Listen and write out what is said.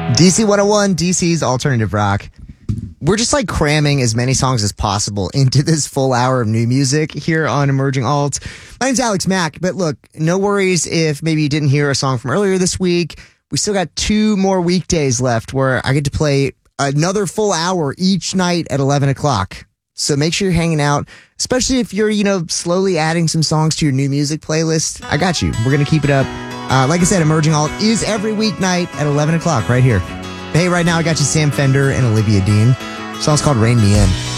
DC 101, DC's alternative rock. We're just like cramming as many songs as possible into this full hour of new music here on Emerging Alt. My name's Alex Mack, but look, no worries if maybe you didn't hear a song from earlier this week. We still got 2 more weekdays left where I get to play another full hour each night at 11 o'clock. So make sure you're hanging out, especially if you're, slowly adding some songs to your new music playlist. I got you. We're going to keep it up. Like I said, Emerging Alt is every weeknight at 11 o'clock right here. Hey, right now I got you Sam Fender and Olivia Dean. The song's called Rain Me In.